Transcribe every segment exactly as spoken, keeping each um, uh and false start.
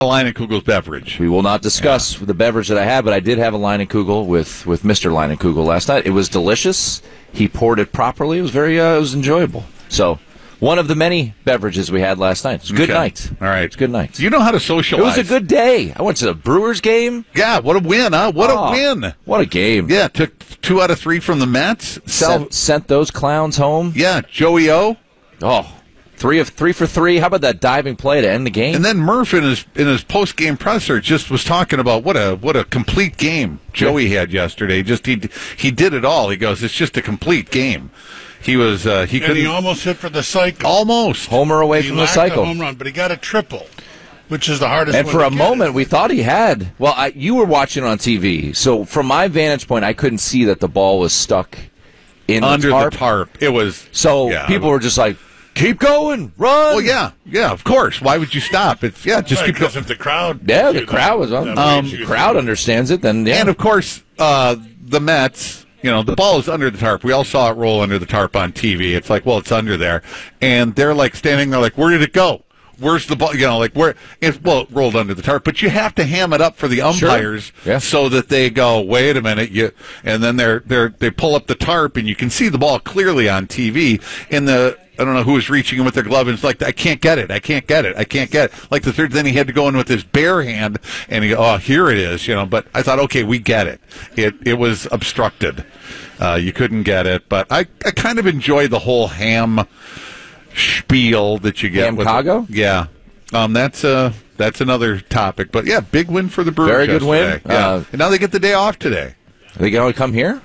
Leinenkugel's beverage. We will not discuss yeah. the beverage that I had, but I did have a Leinenkugel with, with Mister Leinenkugel last night. It was delicious. He poured it properly. It was very, uh, it was enjoyable. So, one of the many beverages we had last night. It was a good okay. night. All right. It's a good night. You know how to socialize. It was a good day. I went to the Brewers game. Yeah, what a win, huh? What oh, a win. What a game. Yeah, took two out of three from the Mets. Sent, sent those clowns home. Yeah, Joey O. Oh, Three of three for three. How about that diving play to end the game? And then Murph in his in his post game presser just was talking about what a what a complete game Joey yeah. had yesterday. Just he he did it all. He goes, it's just a complete game. He was uh, he and he almost hit for the cycle. Almost homer away he from the cycle. A home run, but he got a triple, which is the hardest. And one for to a get moment, it. we thought he had. Well, I, you were watching on T V, so from my vantage point, I couldn't see that the ball was stuck in under the tarp. the tarp. It was so yeah, people were just like, keep going, run. Well, yeah, yeah, of course. Why would you stop? It's yeah, just right, keep because if the crowd, yeah, the crowd was on. Um, the crowd understands it. Then yeah, and of course, uh, the Mets. You know, the ball is under the tarp. We all saw it roll under the tarp on T V. It's like, well, it's under there, and they're like standing there, like, where did it go? Where's the ball? You know, like where? It, well, it rolled under the tarp, but you have to ham it up for the umpires sure. yeah. so that they go, wait a minute, you, and then they're they're they pull up the tarp, and you can see the ball clearly on T V. And the I don't know who was reaching in with their glove, and it's like, I can't get it, I can't get it, I can't get it. Like the third, then he had to go in with his bare hand, and he, oh, here it is, you know. But I thought, okay, we get it. It it was obstructed. Uh, you couldn't get it, but I I kind of enjoy the whole ham spiel that you get. Ham with Cargo? Yeah. Um, that's uh that's another topic. But yeah, big win for the Brewers. Very good yesterday. win. Yeah. Uh, and now they get the day off today. Are they going to come here?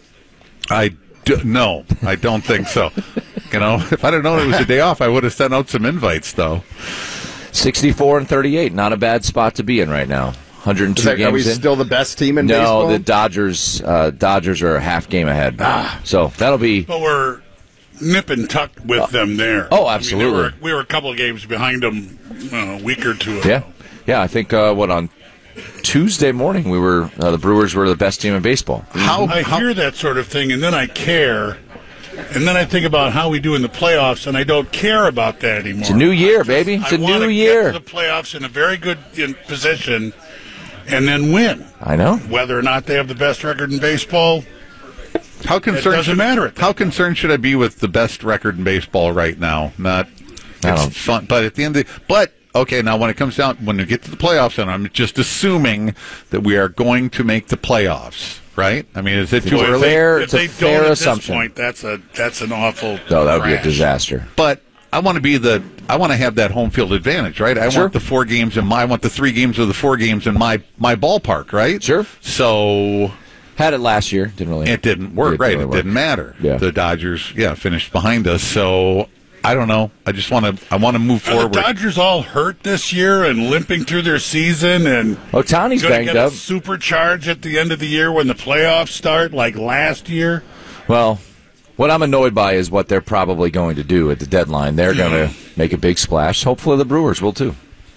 I do, no, I don't think so. You know, if I'd have known it was a day off, I would have sent out some invites, though. sixty-four and thirty-eight, not a bad spot to be in right now. one hundred two that, games are we in. still the best team in no, baseball? No, the Dodgers. Uh, Dodgers are a half game ahead. Ah. So that'll be. But we're nip and tuck with uh, them there. Oh, absolutely. I mean, we, were, we were a couple of games behind them uh, a week or two ago. Yeah, yeah. I think uh, what on Tuesday morning we were uh, the Brewers were the best team in baseball. How I how, hear that sort of thing, and then I care. And then I think about how we do in the playoffs, and I don't care about that anymore. It's a new year, baby. It's I a new to year. Get to the playoffs in a very good in position, and then win. I know. Whether or not they have the best record in baseball, how concerned it doesn't should, matter. At how concerned should I be with the best record in baseball right now? Not. It's fun, but at the end of the, but okay, now when it comes down, when we get to the playoffs, and I'm just assuming that we are going to make the playoffs. Right? I mean, is it too it's early? Fair, if it's a they fair don't at assumption. This point, that's a that's an awful. No, that would crash. be a disaster. But I want to be the. I want to have that home field advantage, right? I sure. want the four games in my. I want the three games of the four games in my my ballpark, right? Sure. So had it last year, didn't really. It didn't work, it right? didn't really It didn't work. matter. Yeah. The Dodgers, yeah, finished behind us. So. I don't know. I just want to. I want to move Are forward. the Dodgers all hurt this year and limping through their season, and Ohtani's gonna banged get up. a supercharge at the end of the year when the playoffs start, like last year. Well, what I'm annoyed by is what they're probably going to do at the deadline. They're going to make a big splash. Hopefully, the Brewers will too.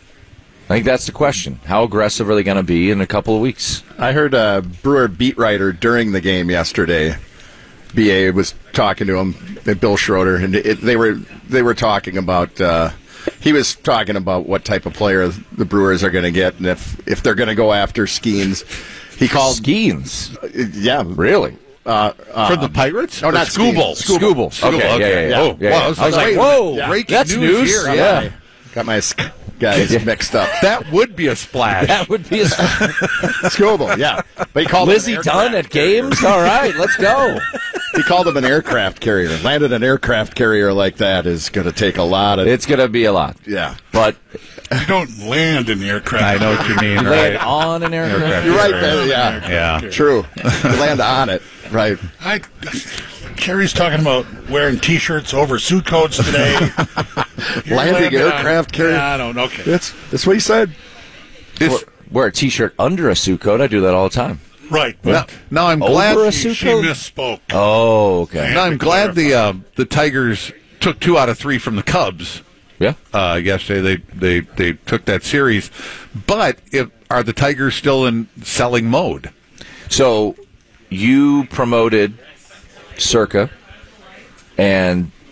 I think that's the question. How aggressive are they going to be in a couple of weeks? I heard a Brewer beat writer during the game yesterday. B A was talking to him, Bill Schroeder, and it, they were they were talking about. Uh, he was talking about what type of player the Brewers are going to get, and if if they're going to go after Skeens. He called Skeens. Uh, yeah, really. Uh, uh, For the Pirates? No, not Scooble. Scooble. Scooble. Okay, Okay. yeah, yeah, yeah. Oh, yeah, wow, yeah. I was I was like, like, whoa, yeah. breaking that's news news. here. Yeah. yeah. Got my sk- guys mixed up. That would be a splash. That would be a Scooble, yeah. But he called Lizzie Dunn at games? All right, let's go. He called him an aircraft carrier. Landed an aircraft carrier like that is going to take a lot of... It's going to be a lot. Yeah. But You don't land an aircraft. I know what you mean. you Right. land on an aircraft. You're right there, yeah. Yeah. True. You land on it, right. I, Kerry's talking about wearing T-shirts over suit coats today. You're Landing landing aircraft on, carrier. Yeah, I don't know. Okay. That's, that's what he said. This, Wear a T-shirt under a suit coat. I do that all the time. Right. now, But now I'm Over glad. a she, suit she coat? misspoke. Oh, okay. Now I'm glad the uh, the Tigers took two out of three from the Cubs. Yeah. Uh, yesterday they, they they took that series, but if, are the Tigers still in selling mode? So you promoted Circa, and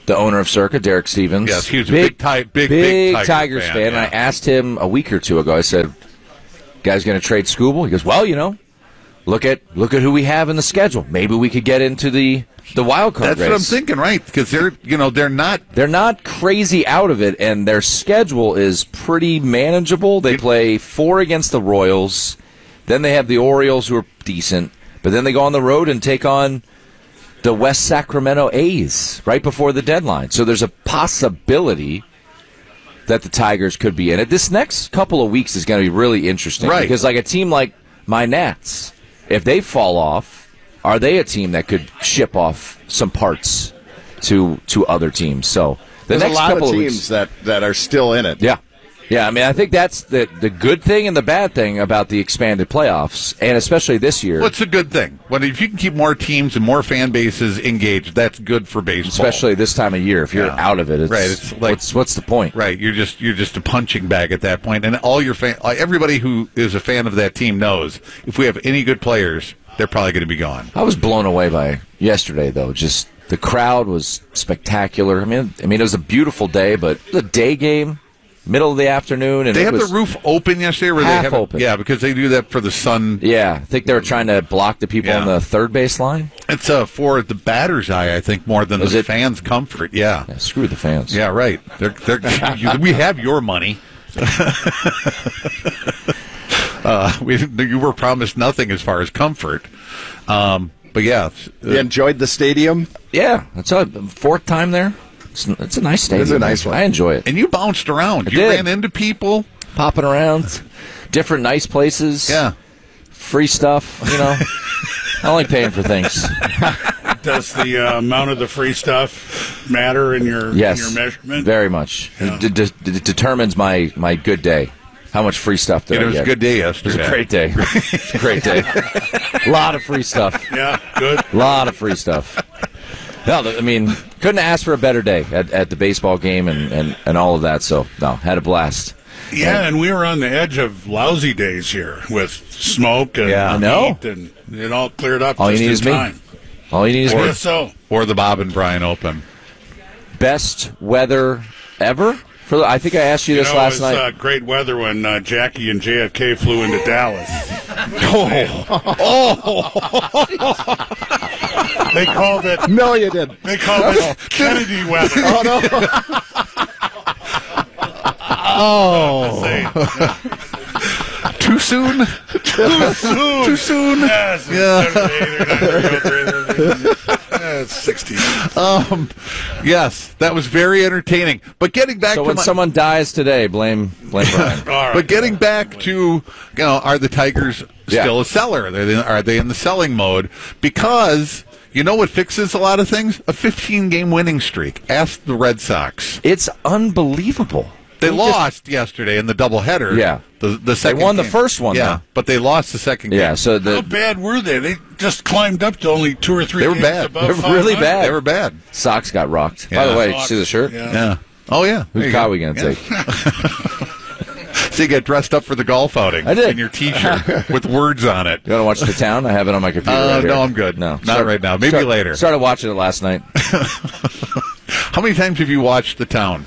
the owner of Circa, Derek Stevens. Yes, he was a big, big, big, big Tigers, Tigers fan. fan. And yeah. I asked him a week or two ago. I said, "Guys, going to trade Skubal?" He goes, "Well, you know, look at look at who we have in the schedule. Maybe we could get into the the wild card That's race." what I'm thinking, right? Because they're, you know, they're not. They're not crazy out of it, and their schedule is pretty manageable. They play four against the Royals, then they have the Orioles, who are decent, but then they go on the road and take on the West Sacramento A's right before the deadline. So there's a possibility that the Tigers could be in it. This next couple of weeks is going to be really interesting. Right. Because like a team like my Nats, if they fall off, are they a team that could ship off some parts to to other teams? So the There's next a lot couple of of teams weeks, that, that are still in it. yeah. Yeah, I mean, I think that's the the good thing and the bad thing about the expanded playoffs, and especially this year. What's a good thing? When if you can keep more teams and more fan bases engaged, that's good for baseball. Especially this time of year, if you're Yeah. out of it, it's, Right, it's like- what's what's the point? Right, you're just you're just a punching bag at that point, and all your fan, everybody who is a fan of that team knows if we have any good players, they're probably going to be gone. I was blown away by yesterday, though. Just the crowd was spectacular. I mean, I mean, it was a beautiful day, but the day game, middle of the afternoon, and They it have was, the roof open yesterday, or they half have it- open. Yeah, because they do that for the sun. Yeah, I think they were trying to block the people Yeah. on the third base line. It's uh, for the batter's eye, I think, more than Is the it? fans' comfort. Yeah, Yeah, screw the fans. yeah, right. They're, they're, you, we have your money. uh, we you were promised nothing as far as comfort. Um, but yeah, You enjoyed the stadium? Yeah, that's a fourth time there. It's, it's a nice stadium. It's a nice one. I enjoy it. and you bounced around. I you did. ran into people. Popping around, different nice places. Yeah. Free stuff, you know. I like paying for things. Does the uh, amount of the free stuff matter in your Yes, in your measurement? very much. Yeah. It, de- de- it determines my, my good day. How much free stuff did It I was get? a good day It was yesterday. a great day. It's a great day. A lot of free stuff. Yeah, good. A lot of free stuff. No, I mean, couldn't ask for a better day at, at the baseball game and, and, and all of that. So, no, had a blast. Yeah, and we were on the edge of lousy days here with smoke and Yeah, I know. heat, and it all cleared up All you just need in is me. time. All you need is I me. guess so. Or the Bob and Brian Open. Best weather ever? For the, I think I asked you You this know, last it was night. uh, great weather when uh, Jackie and J F K flew into Dallas. They called it. No, you didn't. They called it Kennedy weather. Oh, no. Oh. Too soon? Too soon. Too soon? Yes. Yeah. Yeah, it's sixteen. Um, yes, that was very entertaining. But getting back So to when my, someone dies today, blame blame Brian. All right. but getting back to, you know, are the Tigers Yeah. still a seller? Are they, are they in the selling mode? Because you know what fixes a lot of things? A fifteen-game winning streak. Ask the Red Sox. It's unbelievable. They just- lost yesterday in the doubleheader. Yeah. the the second. won the game. first one, Yeah, though. but they lost the second Yeah, game. so How the bad were they? They just climbed up to only two or three They were games bad. above They were really five hundred. bad. They were bad. Sox got rocked. By Yeah. the way, did you see the shirt? Yeah. Yeah. Oh yeah. There Whose you car go. are we going to Yeah. take? So you get dressed up for the golf outing. I did. In your T-shirt with words on it. You want to watch The Town? I have it on my computer Uh, right here. no, I'm good. No, Not right now. Maybe start- later. Started watching it last night. How many times have you watched The Town?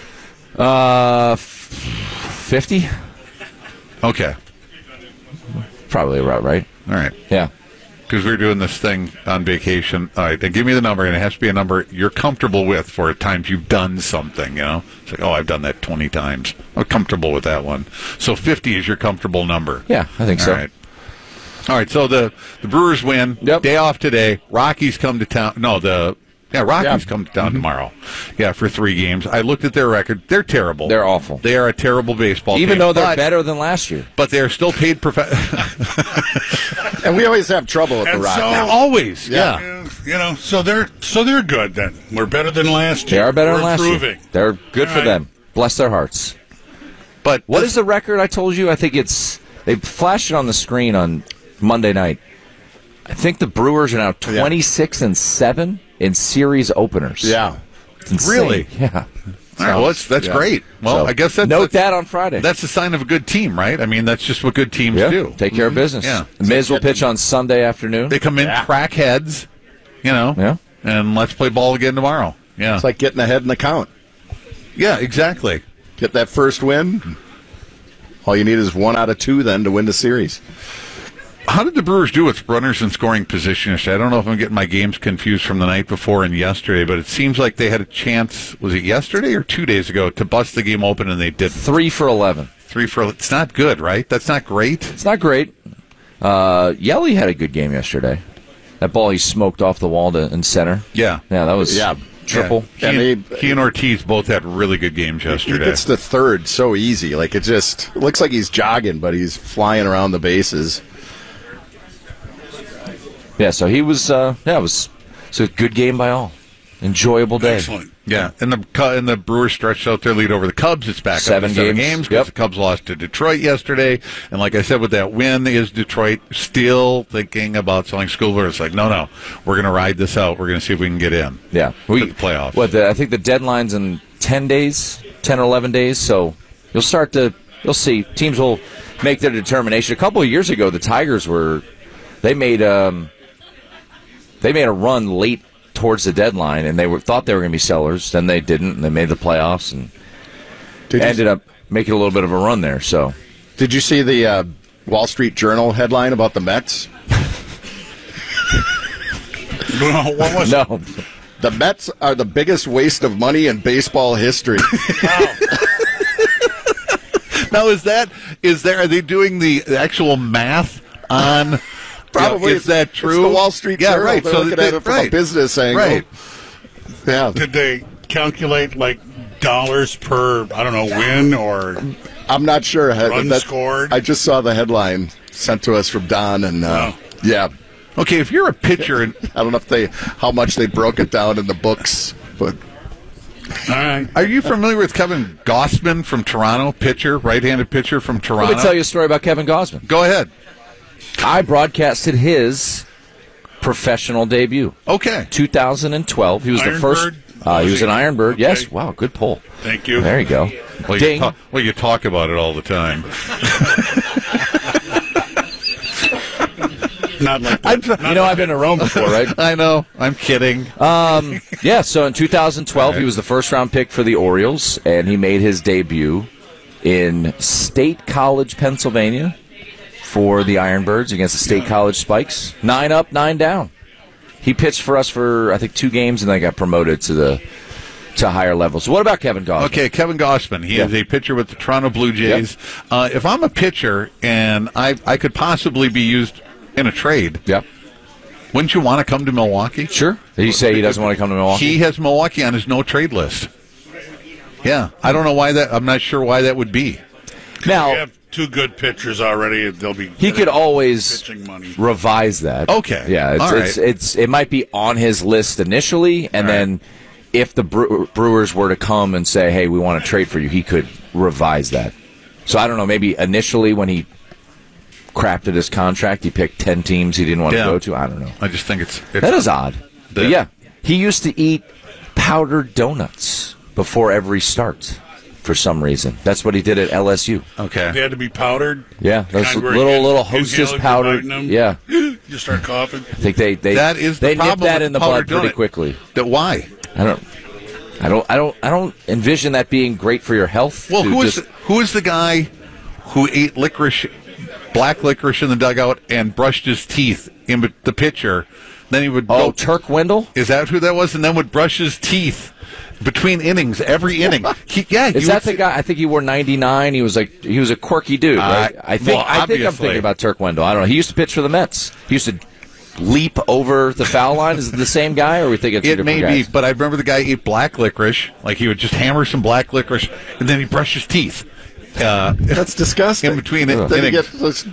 Uh, fifty? Okay. Probably about right. All right. Yeah. Because we're doing this thing on vacation. All right. And give me the number, and it has to be a number you're comfortable with for times you've done something, you know? It's like, oh, I've done that twenty times. I'm comfortable with that one. So fifty is your comfortable number. Yeah, I think All so. right. All right, so the, the Brewers win. Yep. Day off today. Rockies come to town. No, the yeah, Rockies Yeah. come to town tomorrow. Yeah, for three games. I looked at their record. They're terrible. They're awful. They are a terrible baseball Even team. though they're but, better than last year. But they're still paid prof- And we always have trouble with the And Rockies. so- Always, yeah. Yeah, you know, so they're so they're good then. We're better than last They year. are better We're than last improving. year. They're good All for right. them. Bless their hearts. But What is the record I told you? I think it's they flashed it on the screen on Monday night. I think the Brewers are now twenty-six and seven in series openers. Yeah. It's insane. Really? Yeah. All right, well, that's, that's Yeah. great. Well, So, I guess that's note that's, that on Friday. that's a sign of a good team, right? I mean, that's just what good teams yeah. do. Take care of business. Yeah. Miz will pitch on Sunday afternoon. They come in, crack heads, you know, Yeah. and let's play ball again tomorrow. Yeah. It's like getting ahead in the count. Yeah, exactly. Get that first win. All you need is one out of two then to win the series. How did the Brewers do with runners in scoring position yesterday? I don't know if I'm getting my games confused from the night before and yesterday, but it seems like they had a chance, was it yesterday or two days ago, to bust the game open, and they did. Three for eleven. Three for It's not good, right? That's not great. It's not great. Uh, Yelly had a good game yesterday. That ball he smoked off the wall to in center. Yeah. Yeah, that was Yeah. triple. Yeah. He, and, he and Ortiz both had really good games yesterday. He gets the third so easy. Like, it just it looks like he's jogging, but he's flying around the bases. Yeah, so he was, uh, yeah, it was, it was a good game by all. Enjoyable day. Excellent. Yeah, and the and the Brewers stretched out their lead over the Cubs. It's back Seven up to seven games. games because Yep. the Cubs lost to Detroit yesterday. And like I said, with that win, is Detroit still thinking about selling Schooler? It's like, no, no, we're going to ride this out. We're going to see if we can get in. Yeah. We, the playoffs. What, the, I think the deadline's in ten days, ten or eleven days, so you'll start to, you'll see, teams will make their determination. A couple of years ago, the Tigers were, they made, um, they made a run late towards the deadline, and they were thought they were going to be sellers. Then they didn't, and they made the playoffs, and Did you- ended up making a little bit of a run there. So Did you see the uh, Wall Street Journal headline about the Mets? No, what was it? no, The Mets are the biggest waste of money in baseball history. Now, is that is there? Are they doing the actual math on? Probably. Is that It's true? the Wall Street yeah, Journal. right. They're so looking they, at it from right. a business angle. Right. Yeah. Did they calculate like dollars per, I don't know, win or I'm not sure. Runs That- scored? I just saw the headline sent to us from Don, and uh, Oh. yeah, Okay, if you're a pitcher and I don't know if they how much they broke it down in the books, but all right? are you familiar with Kevin Gossman from Toronto, pitcher, right-handed pitcher from Toronto? let me tell you a story about Kevin Gausman. Go ahead. I broadcasted his professional debut. Okay. two thousand twelve. He was the Iron first. Bird? Uh, he was an Iron Bird. Okay. Yes. Wow. Good pull. Thank you. There you go. Well, you, Ding. talk, well, you talk about it all the time. Not like that. You know, I've been to Rome before, right? I know. I'm kidding. Um, yeah. So in two thousand twelve, he was the first round pick for the Orioles, and he made his debut in State College, Pennsylvania, for the Ironbirds against the State College Spikes. Nine up, nine down. He pitched for us for I think two games, and then got promoted to the to higher levels. So what about Kevin Gausman? Okay, Kevin Gossman. He Yeah. is a pitcher with the Toronto Blue Jays. Uh, if I'm a pitcher and I I could possibly be used in a trade, Yep. wouldn't you want to come to Milwaukee? Sure. Did he say he doesn't want to come to Milwaukee? He has Milwaukee on his no trade list. Yeah, I don't know why that. I'm not sure why that would be. now, We have two good pitchers already. They'll be. he could always pitching money. revise that. Okay. Yeah, it's, All right. it's it's it might be on his list initially, and All right. then if the Bre- Brewers were to come and say, "Hey, we want to trade for you," he could revise that. So I don't know. Maybe initially when he crafted his contract, he picked ten teams he didn't want Yeah. to go to. I don't know. I just think it's, it's That is odd. The- But yeah, he used to eat powdered donuts before every start for some reason. That's what he did at L S U. okay. They had to be powdered. Yeah, those Kind where little you little inhale Hostess it, powder. you're biting them. Yeah, You start coughing. I think they they That is the they nip problem that with in the powdered blood pretty donut. quickly. That why? I don't. I don't. I don't. I don't envision that being great for your health. Well, to who is just- who is the guy who ate licorice, black licorice in the dugout and brushed his teeth in bet- the pitcher? Then he would Oh, go. Turk Wendell. Is that who that was? And then would brush his teeth between innings, every inning. He, yeah, Is you that would the guy? I think he wore ninety-nine. He was like he was a quirky dude. Right? Uh, I think. well, I think I'm obviously. thinking about Turk Wendell. I don't know. He used to pitch for the Mets. He used to leap over the foul line. Is it the same guy, or are we thinking two It different may be, guys? but I remember the guy ate black licorice. Like he would just hammer some black licorice, and then he brushed his teeth. Uh, that's disgusting. in between it, Then you innings. get those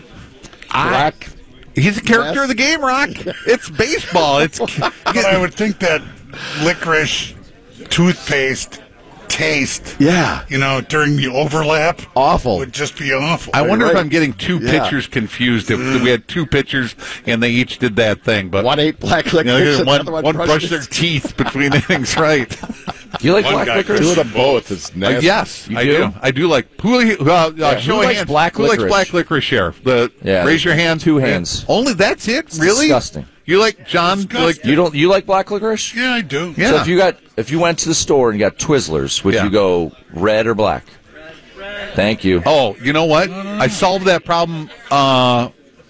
black. He's a character of the game, Rock. It's baseball. It's But I would think that licorice toothpaste taste, Yeah, you know, during the overlap, awful. would just be awful. I wonder if right. I'm getting two Yeah. pitchers confused. If we had two pitchers and they each did that thing, but One ate black you licorice, know, one, another one brushed brushed their his- teeth between innings, right? You like One black guy licorice? Two of them both is Uh, nasty. yes, You I do? do. I do like who. Uh, uh, Yeah, show who of likes hands. black who likes licorice? black licorice? Sheriff. The Yeah, raise your hand. two hands. Only that's it. It's Really? disgusting. You like John? You like You don't? You like black licorice? Yeah, I do. Yeah. So if you got, if you went to the store and you got Twizzlers, would Yeah. you go red or black? Thank you. Oh, you know what? I solved that problem uh,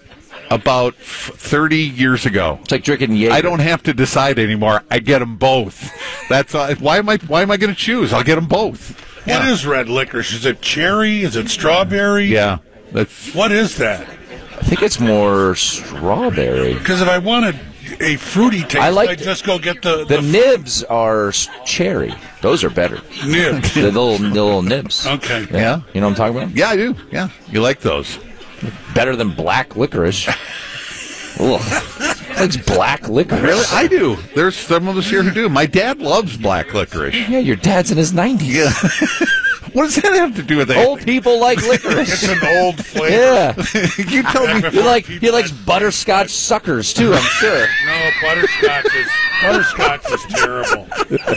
about f- thirty years ago. It's like drinking Jaeger. I don't have to decide anymore. I get them both. That's uh, why am I? Why am I going to choose? I'll get them both. What is red licorice? Is it cherry? Is it strawberry? Yeah, that's What is that? I think it's more strawberry. Because if I wanted a fruity taste, I like I'd just go get the, The the nibs are s- cherry. Those are better. nibs. The little, the little nibs. Okay. yeah. You know what I'm talking about? Yeah, I do. Yeah, you like those? Better than black licorice. Ugh. It's black licorice. Really? I do. There's some of us here who do. My dad loves black licorice. Yeah, your dad's in his nineties. Yeah. What does that have to do with anything? Old people like It's licorice. an old flavor. Yeah. You tell me. He like he likes butterscotch suckers too, I'm sure. No, butterscotch is butterscotch is terrible.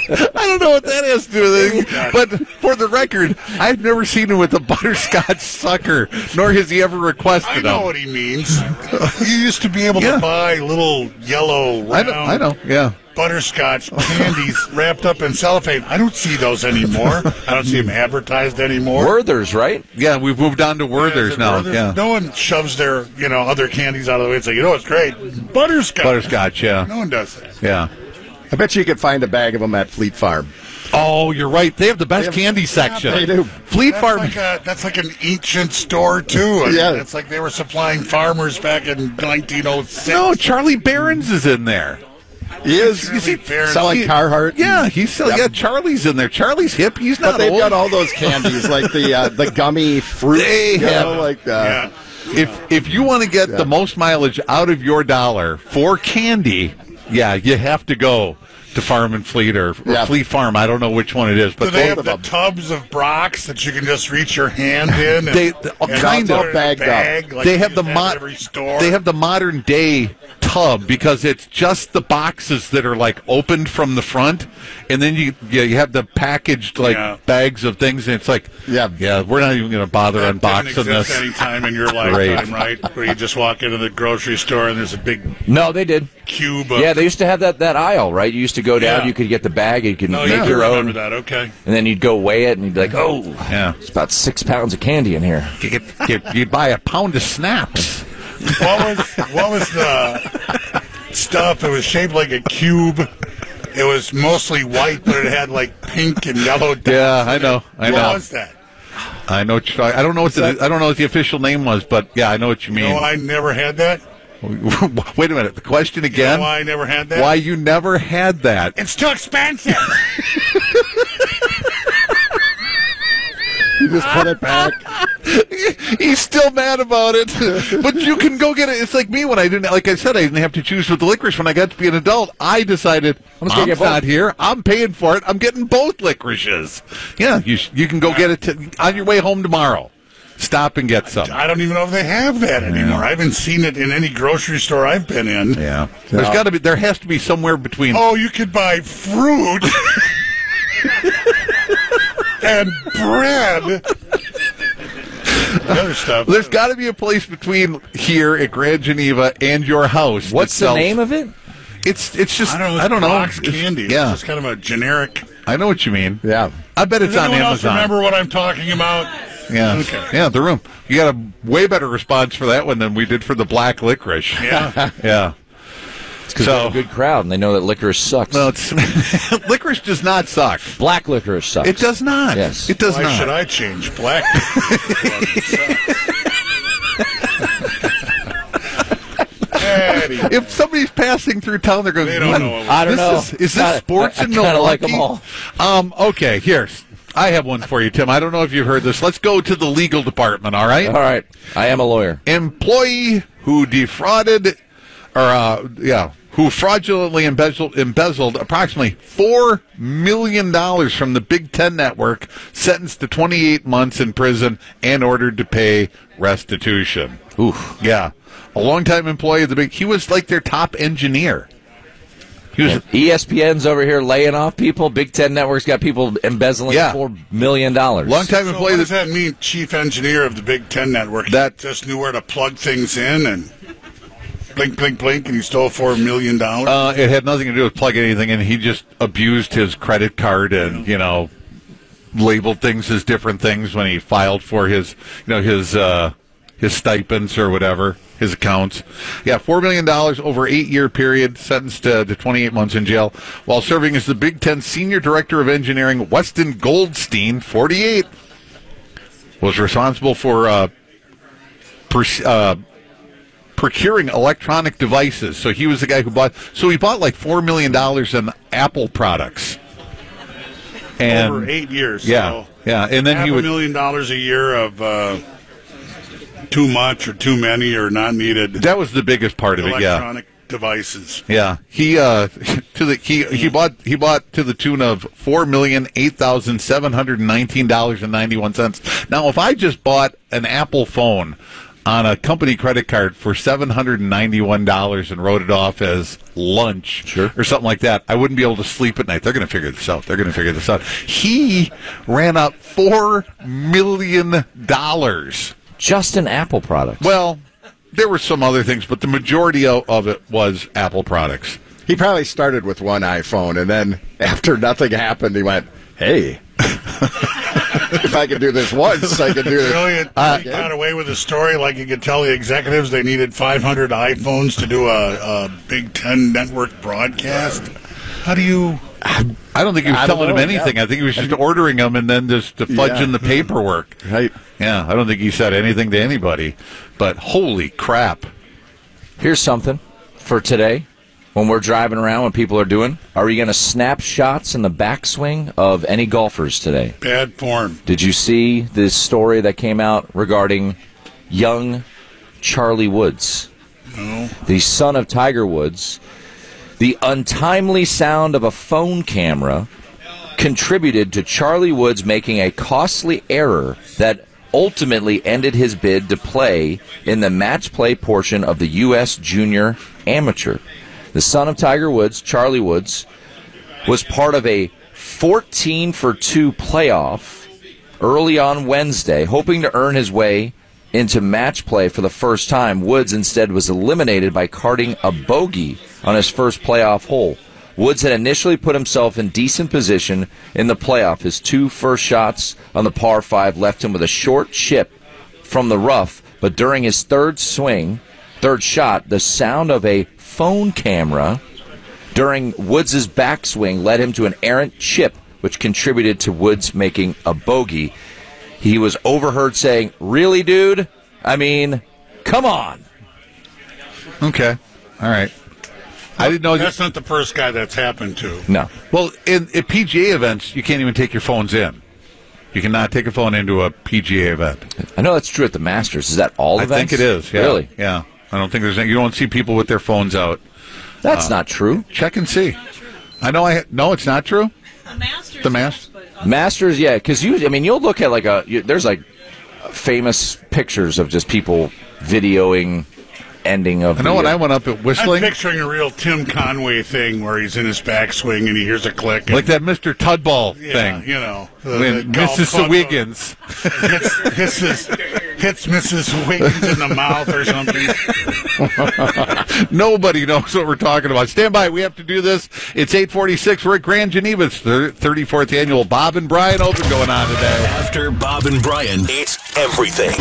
I don't know what that has to do with anything. But for the record, I've never seen him with a butterscotch sucker, nor has he ever I requested know them. what he means. You used to be able Yeah. to buy little yellow round I know. I know. Yeah. butterscotch candies wrapped up in cellophane. I don't see those anymore. I don't see them advertised anymore. Werther's, right? Yeah, we've moved on to Is Werther's it now. Werther's? Yeah. No one shoves their, you know, other candies out of the way and say, you know, it's great. Butterscotch. Butterscotch, yeah. No one does that. Yeah. I bet you could find a bag of them at Fleet Farm. Oh, you're right. They have the best candy section. they do. Fleet That's Farm. like, a, that's like an ancient store, too. I mean, Yeah. It's like they were supplying farmers back in nineteen oh six. No, Charlie Barron's is in there. He is You see, Barron's- selling Carhartt. Yeah, he's still, Yep. yeah. Charlie's in there. Charlie's hip. He's But not they've old. got all those candies, like the uh, the gummy fruit. They you have- know, like uh, Yeah. If if you want to get the most mileage out of your dollar for candy, yeah, you have to go to Farm and Fleet or, or Yeah. Fleet Farm. I don't know which one it is, but Do they have both the of them. tubs of Brock's that you can just reach your hand in? And, They- they- all and kind put of it in a bagged up. bag, like they you have the just mod- at every store? They have the modern day tub because it's just the boxes that are like opened from the front, and then you yeah, you have the packaged like Yeah. bags of things, and it's like Yeah. yeah, we're not even going to bother That unboxing didn't exist this. any time in your lifetime, right? Where you just walk into the grocery store and there's a big No, they did. cube of... Yeah, they used to have that, that aisle, right? You used to go down, Yeah. you could get the bag, you could No, make you do your remember own, that, okay. and then you'd go weigh it, and you'd be like, oh, Yeah, it's about six pounds of candy in here. you, get, you, you buy a pound of snaps. What was what was the stuff? It was shaped like a cube. It was mostly white, but it had like pink and yellow dots. Yeah, I know, I What know, was that? I know. What you're talking- I don't know what the I don't know what the official name was, but yeah, I know what you mean. No, I never had that. Wait a minute. The question You know again. why I never had that? Why you never had that? It's too expensive. you just put it back. He's still mad about it, but you can go get it. It's like me when I didn't, like I said, I didn't have to choose with the licorice. When I got to be an adult, I decided I'm just gonna Mom's get both. not here. I'm paying for it. I'm getting both licorices. Yeah, you sh- you can go get it to, on your way home tomorrow. Stop and get some. I don't even know if they have that anymore. I haven't seen it in any grocery store I've been in. Yeah, there's got to be. There has to be somewhere between. Oh, you could buy fruit and bread. The other stuff. There's got to be a place between here at Grand Geneva and your house. What's the name of it? It's it's just I don't know. I don't know. Brock's It's- candy. Yeah, It's just kind of a generic. I know what you mean. Yeah. I bet it's Does on anyone else Amazon. remember what I'm talking about? Yeah, Okay. yeah, the room. You got a way better response for that one than we did for the black licorice. Yeah. Yeah. Because So- they're a good crowd, and they know that licorice sucks. No, it's licorice does not suck. Black licorice sucks. It does not. Yes. It does Why not. should I change black? Eddie. If somebody's passing through town, they're going. They don't know what I don't this know. Is, is this Kinda- sports I- in I kinda Milwaukee? like 'em all. Um. Okay. Here's. I have one for you, Tim. I don't know if you've heard this. Let's go to the legal department. All right. All right. I am a lawyer. Employee who defrauded, or uh, yeah, who fraudulently embezzled, embezzled approximately four million dollars from the Big Ten Network, sentenced to twenty-eight months in prison and ordered to pay restitution. Oof. Yeah, a longtime employee of the Big. He was like their top engineer. He was. E S P N's over here laying off people. Big Ten Network's got people embezzling Yeah. four million dollars. Longtime So employee. what does that, that mean, chief engineer of the Big Ten Network? That- He just knew where to plug things in, and blink, blink, blink, and he stole four million dollars? Uh, it had nothing to do with plugging anything in. He just abused his credit card and, you know, labeled things as different things when he filed for his, you know, his uh, his stipends or whatever, his accounts. Yeah, four million dollars over eight-year period, sentenced to, to twenty-eight months in jail, while serving as the Big Ten Senior Director of Engineering. Weston Goldstein, forty-eight, was responsible for uh, per- uh, procuring electronic devices. So he was the guy who bought, so he bought like four million dollars in Apple products. And, over eight years. Yeah, so yeah. And then half he would, a million dollars a year of uh, too much or too many or not needed that was the biggest part of it, yeah. electronic devices. Yeah, he uh, to the he he bought he bought to the tune of four million eight thousand seven hundred nineteen dollars and ninety one cents. Now, if I just bought an Apple phone on a company credit card for seven hundred ninety one dollars and wrote it off as lunch, sure, or something like that, I wouldn't be able to sleep at night. They're going to figure this out. They're going to figure this out. He ran up four million dollars just in Apple products. Well, there were some other things, but the majority of it was Apple products. He probably started with one iPhone, and then after nothing happened, he went, hey, if I could do this once, I could do it. Brilliant. Uh, he got away with a story like he could tell the executives they needed five hundred iPhones to do a, a Big Ten network broadcast. How do you... I don't think he was I don't telling him know, anything. yeah. I think he was just ordering them and then just fudging Yeah. the paperwork. Right. Yeah, I don't think he said anything to anybody. But holy crap. Here's something for today. When we're driving around, when people are doing, are we going to snap shots in the backswing of any golfers today? Bad form. Did you see this story that came out regarding young Charlie Woods? No. The son of Tiger Woods. The untimely sound of a phone camera contributed to Charlie Woods making a costly error that ultimately ended his bid to play in the match play portion of the U S Junior Amateur. The son of Tiger Woods, Charlie Woods, was part of a fourteen for two playoff early on Wednesday, hoping to earn his way into match play for the first time. Woods instead was eliminated by carding a bogey on his first playoff hole. Woods had initially put himself in decent position in the playoff. His two first shots on the par five left him with a short chip from the rough, but during his third swing, third shot, the sound of a phone camera during Woods' backswing led him to an errant chip, which contributed to Woods making a bogey. He was overheard saying, "Really, dude? I mean, come on." Okay. All right. I didn't know. That's not the first guy that's happened to. No. Well, in at P G A events, you can't even take your phones in. You cannot take a phone into a P G A event. I know that's true at the Masters. Is that all I events? think it is. Yeah. Really? Yeah. I don't think there's any, you don't see people with their phones out. That's uh, not true. Check and see. I know. I no, it's not true. The Masters. The Masters. Masters, yeah, because you. I mean, you'll look at like a. You, there's like famous pictures of just people videoing ending of. I know the, when uh, I went up at I'm Whistling, picturing a real Tim Conway thing where he's in his backswing and he hears a click. And, like that Mister Tudball yeah, thing. you know. The, the When golf Missus club Wiggins. hits, hits, his, hits Missus Wiggins in the mouth or something. Nobody knows what we're talking about. Stand by. We have to do this. It's eight forty-six. We're at Grand Geneva's thirty-fourth annual Bob and Brian Open going on today. After Bob and Brian, it's everything